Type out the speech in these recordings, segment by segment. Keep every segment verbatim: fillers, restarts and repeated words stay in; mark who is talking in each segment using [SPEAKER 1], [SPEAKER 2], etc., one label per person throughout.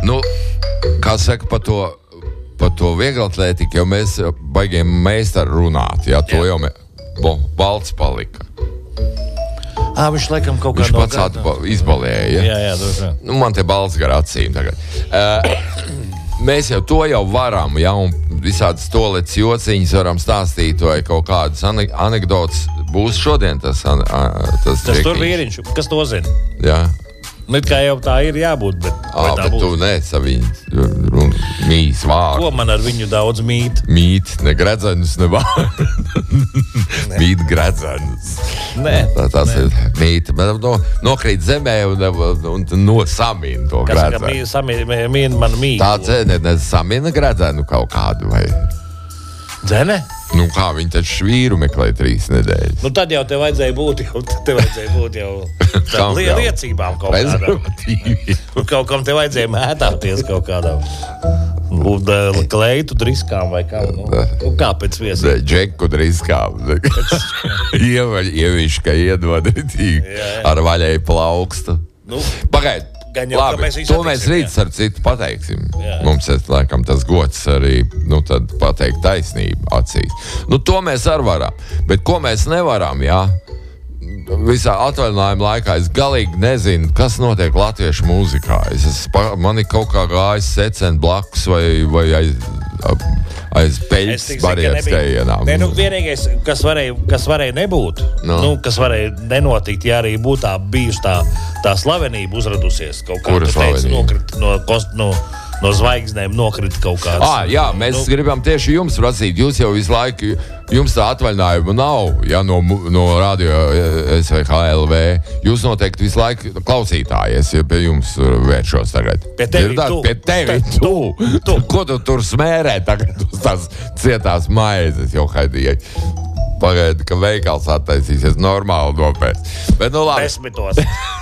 [SPEAKER 1] Nu, kā saka, pa to, pa to vieglatlētiku, jau mēs baigiem meistari runāt, jā, to jā. Jau mē, bo, balts palika.
[SPEAKER 2] Ā, viņš laikam kaut kā
[SPEAKER 1] viņš pats atba, izbalēja, ja?
[SPEAKER 2] Jā, jā, jā.
[SPEAKER 1] Nu, man te balts gar acīm tagad. Uh, mēs jau to jau varam, ja, un visādas tolets jociņas varam stāstīt, vai kaut kādas ane- anekdotas būs šodien tas, an, tas,
[SPEAKER 2] tas tur vīriņš, kas to zina?
[SPEAKER 1] Jā.
[SPEAKER 2] Nu, kā jau tā ir jābūt, bet
[SPEAKER 1] Ā, bet būs? Tu nesa viņu mīs vārdu.
[SPEAKER 2] Ko man ar viņu daudz mīt?
[SPEAKER 1] Mīt, ne gredzenus, ne vārdu. Mīt gredzenus.
[SPEAKER 2] Nē.
[SPEAKER 1] Tā, tas
[SPEAKER 2] nē.
[SPEAKER 1] ir mīt. No, nokrīt zemē un, un, un no samina to gredzenu.
[SPEAKER 2] Kas, ka samina mīn man mīt?
[SPEAKER 1] Tāds, ne, ne samina gredzenu kaut kādu vai...
[SPEAKER 2] Dzene?
[SPEAKER 1] Nu kā, viņi taču švīru meklē trīs nedēļas.
[SPEAKER 2] Nu tad jau te vajadzēja būt jau, te vajadzēja būt jau li- liecībām kaut kādām. Kaut kam te vajadzēja mētāties kaut kādām kleitu driskām vai kā. Nu, nu kā pēc viesiem?
[SPEAKER 1] Džeku driskām. Ievaļ, ieviška iedod ar vaļēju plaukstu. Nu, pagaid.
[SPEAKER 2] Jau,
[SPEAKER 1] labi,
[SPEAKER 2] mēs
[SPEAKER 1] to mēs rīt ar citu pateiksim. Jā. Mums ir, laikam, tas gods arī, nu, tad pateikt taisnību acīs. Nu, to mēs arī varam. Bet ko mēs nevaram, jā? Visā atvaļinājuma laikā es galīgi nezinu, kas notiek latviešu mūzikā. Es esmu, man ir kaut kā gājis secen blakus vai, vai aiz, aiz peļas barieras tejienām.
[SPEAKER 2] Nē, nu, vienīgais, kas varēja, kas varēja nebūt, no. nu, kas varēja nenotikt, ja arī būtu tā bijusi tā, tā slavenība uzradusies. Kaut kā,
[SPEAKER 1] kura slavenība?
[SPEAKER 2] Nokrit no, kost, no, no zvaigznēm nokrita kaut kāds.
[SPEAKER 1] Ah, jā, mēs nu, gribam tieši jums prasīt. Jūs jau visu laiku, jums tā atvaļinājuma nav, ja, no, no radio S V H L V. Jūs noteikti visu laiku klausītājies, ja pie jums vēršos tagad.
[SPEAKER 2] Pie tevi
[SPEAKER 1] tā,
[SPEAKER 2] tu.
[SPEAKER 1] Pie tevi
[SPEAKER 2] Te,
[SPEAKER 1] tu.
[SPEAKER 2] tu. tu.
[SPEAKER 1] Ko tu tur smērē tagad uz tās cietās maizes jau haidīja? Pagaidi, ka veikals attaisīsies normāli nopēc. Bet nu labi.
[SPEAKER 2] Desmitos.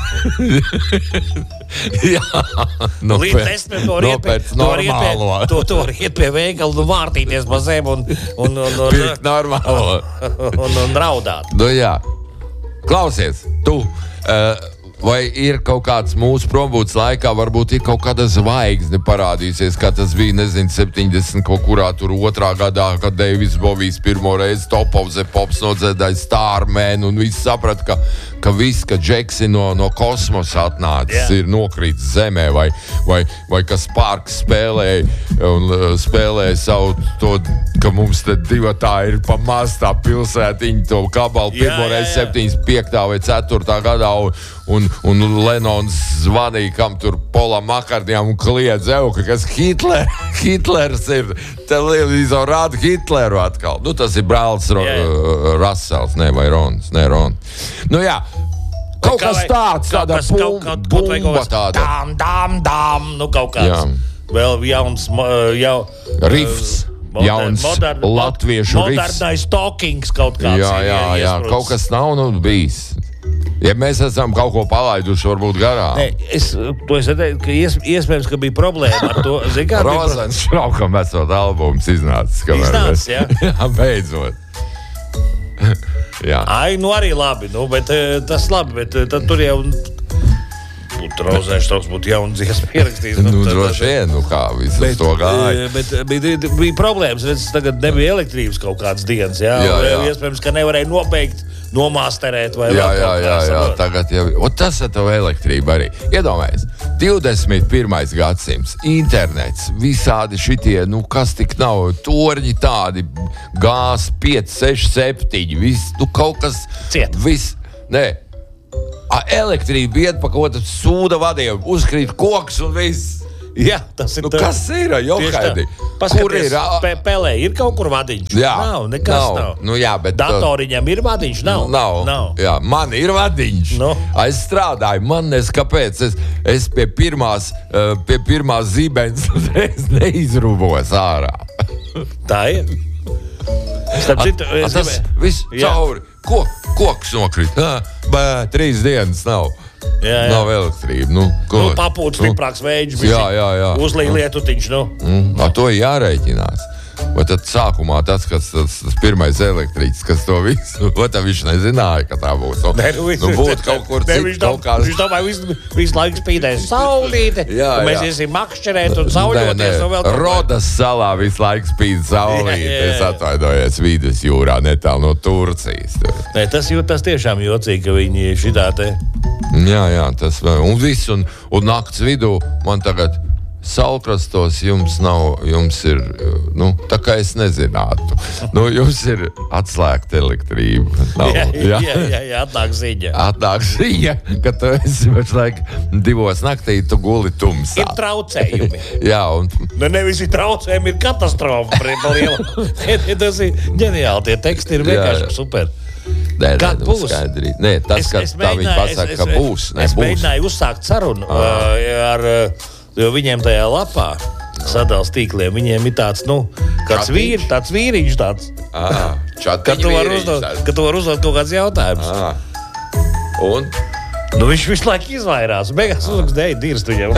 [SPEAKER 1] Jā.
[SPEAKER 2] Līdz desmit to
[SPEAKER 1] nopēc normālo.
[SPEAKER 2] To var iet pie veikala un vārtīties pa zem un, un, un, un,
[SPEAKER 1] pirkt normālo.
[SPEAKER 2] un, un, un raudāt.
[SPEAKER 1] Nu jā. Klausies, tu... Uh, vai ir kaut kāds mūsu prombūtas laikā, varbūt ir kaut kāda zvaigzne parādīsies, kā tas bija, nezinu, septiņdesmit kaut kurā tur otrā gadā, kad Deivis Bovijs pirmo reizi Top of the Pops nodziedāja Starman, un viss saprat, ka, ka viss, ka Džeksi no, no kosmosa atnācis, yeah. ir nokrīts zemē, vai, vai, vai ka Sparks spēlēja un uh, spēlēja savu to, ka mums te divatā ir pa maz tā pilsētiņa, to kabalu pirmo reizi septiņdesmit piektā vai ceturtā gadā, un Un, un Lenons zvanīja, kam tur Polam Makartnijam un kliedz Euka, kas Hitler, Hitlers ir. Televīzor rāda Hitleru atkal. Nu, tas ir brālis Ro, uh, Rasels, ne, vai Rons, ne, Rons. Nu, jā. Kaut kas vai, tāds, tāda bum, kaut, kaut, bumba tāda.
[SPEAKER 2] Dām, dām, dām, nu kaut kāds. Jā. Vēl jauns, jau...
[SPEAKER 1] Rifs.
[SPEAKER 2] Modern,
[SPEAKER 1] jauns
[SPEAKER 2] modern,
[SPEAKER 1] latviešu rifs.
[SPEAKER 2] Modernais talkings kaut kāds.
[SPEAKER 1] Jā, jā, jā, kaut kas nav, nu, bijis. Ja mēs esam kaut ko palaiduši, varbūt garām.
[SPEAKER 2] Nē, es, to es teicu, ka ies, iespējams, ka bija problēma ar to.
[SPEAKER 1] Rozens šraukam esot albums iznācis.
[SPEAKER 2] Iznācis, jā?
[SPEAKER 1] Jā, beidzot. Jā.
[SPEAKER 2] Ai, nu arī labi, nu, bet tas labi, bet tad tur jau... Būtu Rozens štrauks, būtu jauna dziesma ierakstījis.
[SPEAKER 1] Nu, nu droši vien, nu kā, viss uz to gāja.
[SPEAKER 2] Bet, bet bija, bija problēmas, redz, tagad nebija elektrības kaut kādas dienas, jā?
[SPEAKER 1] Jā, jā.
[SPEAKER 2] Iespējams, ka nevarēja nobeigt, nomāsterēt vai
[SPEAKER 1] jā,
[SPEAKER 2] vēl
[SPEAKER 1] jā,
[SPEAKER 2] kaut
[SPEAKER 1] jā,
[SPEAKER 2] kā.
[SPEAKER 1] Jā, tagad jau, un tas ar tavu elektrību arī. Iedomājies, divdesmit pirmais gadsimts, internets, visādi šitie, nu kas tik nav, torņi tādi, gās pieci, seši, septiņi, viss, nu kaut kas...
[SPEAKER 2] Ciet.
[SPEAKER 1] Viss, nē. A, elektrība iet pa kaut kādu sūda vadiem, uzkrīt koks un viss.
[SPEAKER 2] Jā, tas ir
[SPEAKER 1] nu,
[SPEAKER 2] tā.
[SPEAKER 1] Kas ir, Johaidi?
[SPEAKER 2] Kur ir? Pe- pelē ir kaut kur vadiņš?
[SPEAKER 1] Jā.
[SPEAKER 2] Nav, nekas nav. nav.
[SPEAKER 1] Nu, jā, bet
[SPEAKER 2] datoriņam ir vadiņš? Nav.
[SPEAKER 1] Nav.
[SPEAKER 2] nav.
[SPEAKER 1] Jā, man ir vadiņš.
[SPEAKER 2] No.
[SPEAKER 1] Es strādāju, man nes kāpēc. Es, es pie pirmās, uh, pie pirmās zīmenes uzreiz neizrūvos ārā.
[SPEAKER 2] Tā ir. Starp citu,
[SPEAKER 1] a, a, tas viss cauri. Ko, koks nokrit. Hā, bē, trīs dienas nav.
[SPEAKER 2] Jā, jā.
[SPEAKER 1] Nav elektrība. Nu, ko?
[SPEAKER 2] Nu, papūt stiprāks veidž.
[SPEAKER 1] Jā, jā, jā.
[SPEAKER 2] Uzlīja lietutiņš, nu.
[SPEAKER 1] Mm, ar to jārēķinās. Vai tad sākumā tas, kas tas, tas pirmais elektriķis, kas to visu, vai tad viņš nezināja, ka tā būs. Un,
[SPEAKER 2] ne, nu,
[SPEAKER 1] nu, būtu kaut kur
[SPEAKER 2] ne,
[SPEAKER 1] cik,
[SPEAKER 2] viņš
[SPEAKER 1] kaut kāds...
[SPEAKER 2] Viņš domāja, visu, visu laiku spīdēs saulīte, jā, un mēs jā. iesim makšķerēt un sauļoties. Nē, nē, vēl
[SPEAKER 1] Rodas salā visu laiku spīd saulīte. Jā, jā, jā. Es atvainojos Vidus jūrā netālu no Turcijas.
[SPEAKER 2] Nē, tas jūt, tas tiešām jocīgi, ka viņi šitā te...
[SPEAKER 1] Jā, jā, tas un viss, un, un nakts vidū man tagad Saulkrastos jums nav, jums ir, nu, tā kā es nezinātu. Nu, jums ir atslēgta elektrība. Nav,
[SPEAKER 2] jā, jā, jā, jā, jā, atnāk ziņa.
[SPEAKER 1] Atnāk ziņa, ka tu esi pašlaik divos naktī, tu guli tumsā.
[SPEAKER 2] Ir traucējumi.
[SPEAKER 1] jā, un...
[SPEAKER 2] Nu, nevis ir traucējumi, ir katastrofa. Tas ir ģeniāli, tie teksti ir vienkārši super.
[SPEAKER 1] Nē,
[SPEAKER 2] Kad
[SPEAKER 1] nē,
[SPEAKER 2] būs?
[SPEAKER 1] Skaidrī. Nē, tas,
[SPEAKER 2] es,
[SPEAKER 1] ka
[SPEAKER 2] es
[SPEAKER 1] tā viņi pasaka,
[SPEAKER 2] es,
[SPEAKER 1] ka būs. Ne,
[SPEAKER 2] es
[SPEAKER 1] būs.
[SPEAKER 2] mēģināju uzsākt sarunu uh, ar, jo viņiem tajā lapā sadals tīkliem, viņiem ir tāds, nu, kāds vīri, tāds vīriņš tāds.
[SPEAKER 1] Ah,
[SPEAKER 2] kad tu var uzdot, kad tu var uzdot kaut kāds jautājums.
[SPEAKER 1] Ah. Un?
[SPEAKER 2] Nu, viņš visu laiku izvairās. Beigās uzlaks dēļ dirst viņam.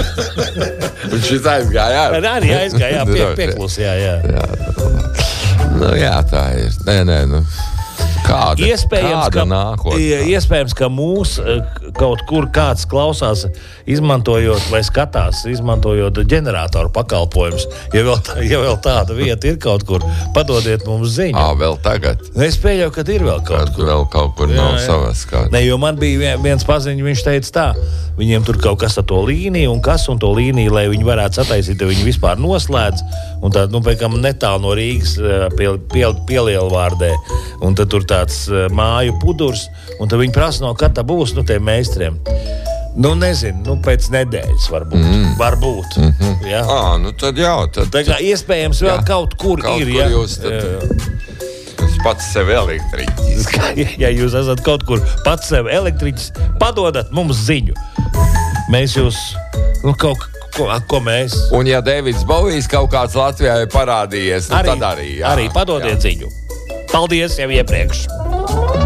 [SPEAKER 1] Un šis aizgāja ar?
[SPEAKER 2] Arī aizgāja, jā, pie, pieklus, jā, jā.
[SPEAKER 1] jā. Nu, jā, tā ir. Nē, nē, nu. Kāda,
[SPEAKER 2] iespējams,
[SPEAKER 1] kāda
[SPEAKER 2] ka,
[SPEAKER 1] nākotnē?
[SPEAKER 2] Iespējams, ka mūs kaut kur kāds klausās, izmantojot vai skatās, izmantojot ģeneratoru pakalpojumus. Ja vēl, tā, ja vēl tāda vieta ir kaut kur, padodiet mums ziņu.
[SPEAKER 1] Ā, vēl tagad?
[SPEAKER 2] Es pieļauju, ka ir vēl kaut
[SPEAKER 1] Kad
[SPEAKER 2] kur.
[SPEAKER 1] Vēl kaut kur jā, nav savas kāds.
[SPEAKER 2] Ne, jo man bija viens paziņš, viņš teica tā, viņiem tur kaut kas ar to līniju un kas un to līniju, lai viņi varētu sataisīt, ja viņi vispār noslēdz. Un tā, nu, pēkam netālu no Rīgas pie, pie, pielielvārdē. Un tad tur tāds māju pudurs. Un tad viņi prasa, no kad tā būs, nu, tiem meistariem. Nu, nezinu, nu, pēc nedēļas varbūt. Mm. Varbūt.
[SPEAKER 1] Mm-hmm.
[SPEAKER 2] Jā.
[SPEAKER 1] Ā, nu tad jā. Tad,
[SPEAKER 2] tā kā iespējams vēl jā. kaut kur
[SPEAKER 1] kaut
[SPEAKER 2] ir.
[SPEAKER 1] Kur
[SPEAKER 2] Ja?
[SPEAKER 1] jūs tad, jūs pats sev elektriķis.
[SPEAKER 2] Ja jūs esat kaut kur pats sev elektriķis, padodat mums ziņu. Mēs jūs, nu, kaut ko, ko mēs.
[SPEAKER 1] Un ja Deivids Bovijs kaut kāds Latvijā ir parādījies, nu,
[SPEAKER 2] arī,
[SPEAKER 1] tad arī. Jā,
[SPEAKER 2] arī padodiet jā. ziņu. Paldies jau iepriekš.